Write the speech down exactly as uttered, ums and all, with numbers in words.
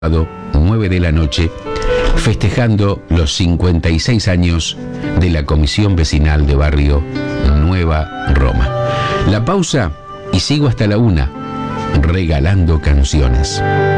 nueve de la noche, festejando los cincuenta y seis años de la Comisión Vecinal de Barrio Nueva Roma. La pausa y sigo hasta la una, regalando canciones.